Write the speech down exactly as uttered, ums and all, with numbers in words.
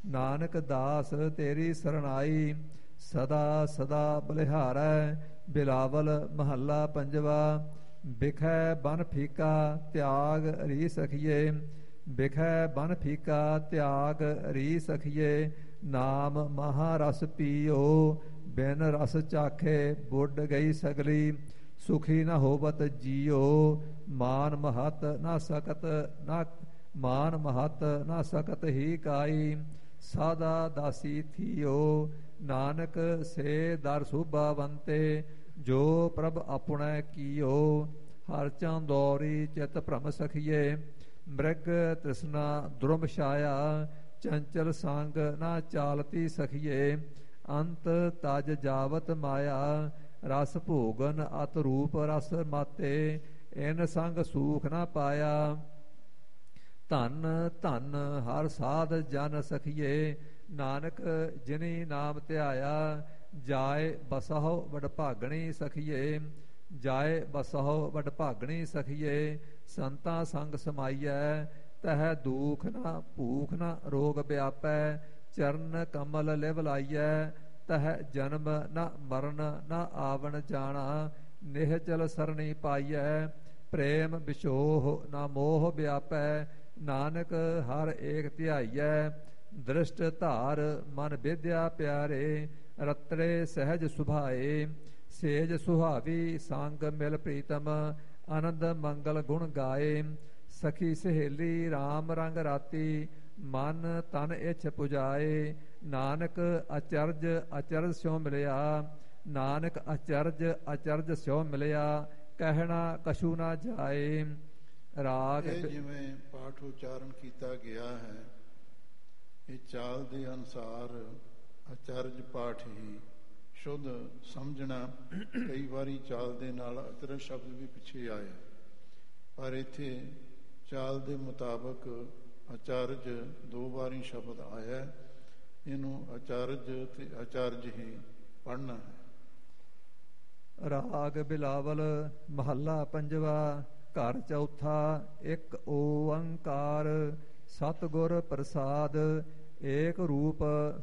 ਨਾਨਕ ਦਾਸ ਤੇਰੀ ਸਰਣਾਈ, ਸਦਾ ਸਦਾ ਬਲਿਹਾਰੈ। ਬਿਲਾਵਲ ਮਹੱਲਾ ਪੰਜਵਾ। ਬਿਖੈ ਬਨ ਫੀਕਾ ਤਿਆਗ ਰੀ ਸਖੀਏ, ਬਿਖੈ ਬਨ ਫੀਕਾ ਤਿਆਗ ਰੀ ਸਖੀਏ। ਨਾਮ ਮਹਾਰਸ ਪੀਓ, ਬਿਨ ਰਸ ਚਾਖੇ ਬੁੱਢ ਗਈ ਸਗਲੀ। ਸੁਖੀ ਨ ਹੋਵਤ ਜੀਓ, ਮਾਨ ਮਹਤ ਨ ਸਕਤ ਨ ਮਾਨ ਮਹਤ ਨ ਸਕਤ ਹੀ ਕਾਈ। ਸਾਦਾ ਦਾਸੀ ਥੀਓ, ਨਾਨਕ ਸੇ ਦਰ ਸੋਭਾਵੰਤੇ। ਜੋ ਪ੍ਰਭ ਆਪਣੈ ਕੀਓ, ਹਰ ਚਾਂਦੋਰੀ ਚਿਤ ਭ੍ਰਮ ਸਖੀਏ। ਮ੍ਰਿਗ ਤ੍ਰਿਸ਼ਨਾ ਦੁਰਮ ਛਾਇਆ, ਚੰਚਲ ਸੰਗ ਨਾ ਚਾਲਤੀ ਸਖੀਏ। ਅੰਤ ਤਜ ਜਾਵਤ ਮਾਇਆ, ਰਸ ਭੋਗਨ ਅਤ ਰੂਪ ਰਸ ਮਾਤੇ। ਇਨ ਸੰਗ ਸੂਖ ਨਾ ਪਾਇਆ, ਧਨ ਧਨ ਹਰ ਸਾਧ ਜਨ ਸਖੀਏ। ਨਾਨਕ ਜਿਨੀ ਨਾਮ ਧਿਆਇਆ, ਜਾਏ ਬਸਹੁ ਵਡਭਾਗਣੀ ਸਖੀਏ। ਜਾਏ ਬਸਹੁ ਵਡਭਾਗਣੀ ਸਖੀਏ। ਸੰਤਾਂ ਸੰਗ ਸਮਾਈਐ, ਤਹ ਦੂਖ ਨਾ ਭੂਖ ਨਾ ਰੋਗ ਵਿਆਪੈ। ਚਰਨ ਕਮਲ ਲਿਵ ਲਾਈਐ, ਤਹ ਜਨਮ ਨ ਮਰਨ ਨ ਆਵਣ ਜਾਣਾ। ਨਿਹਚਲ ਸਰਣੀ ਪਾਈਐ, ਪ੍ਰੇਮ ਵਿਛੋਹ ਨਾ ਮੋਹ ਵਿਆਪੈ। ਨਾਨਕ ਹਰ ਏਕ ਧਿਆਈਐ, ਦ੍ਰਿਸ਼ਟ ਧਾਰ ਮਨ ਵਿਦਿਆ ਪਿਆਰੇ। ਰਤੜੇ ਸਹਿਜ ਸੁਭਾਏ, ਸੇਜ ਸੁਹਾਵੀ ਸੰਗ ਮਿਲ ਪ੍ਰੀਤਮ। ਆਨੰਦ ਮੰਗਲ ਗੁਣ ਗਾਏ, ਸਖੀ ਸਹੇਲੀ ਰਾਮ ਰੰਗ ਰਾਤੀ। ਮਨ ਤਨ ਇਛ ਪੁਜਾਏ, ਨਾਨਕ ਅਚਰਜ ਅਚਰਜ ਸਿਉ ਮਿਲਿਆ। ਨਾਨਕ ਅਚਰਜ ਅਚਰਜ ਸਿਉ ਮਿਲਿਆ, ਕਹਿਣਾ ਕਛੂ ਨਾ ਜਾਏ। ਰਾਗ ਇਹ ਜਿਵੇਂ ਪਾਠ ਉਚਾਰਨ ਕੀਤਾ ਗਿਆ ਹੈ, ਇਹ ਚਾਲ ਦੇ ਅਨੁਸਾਰ ਅਚਰਜ ਪਾਠ ਹੀ ਸ਼ੁੱਧ ਸਮਝਣਾ। ਕਈ ਵਾਰੀ ਚਾਲ ਦੇ ਨਾਲ ਅਚਰਜ ਸ਼ਬਦ ਵੀ ਪਿੱਛੇ ਆਇਆ, ਪਰ ਇੱਥੇ ਚਾਲ ਦੇ ਮੁਤਾਬਕ ਅਚਰਜ ਦੋ ਵਾਰੀ ਸ਼ਬਦ ਆਇਆ। ਇਹਨੂੰ ਅਚਰਜ ਤੇ ਅਚਰਜ ਹੀ ਪੜ੍ਹਨਾ ਹੈ। ਰਾਗ ਬਿਲਾਵਲ ਮਹੱਲਾ ਪੰਜਵਾ। ਘਰ ਚੌਥਾ। ਇੱਕ ਓੰਕਾਰ ਸਤਿਗੁਰ ਪ੍ਰਸਾਦ, ਏਕ ਰੂਪ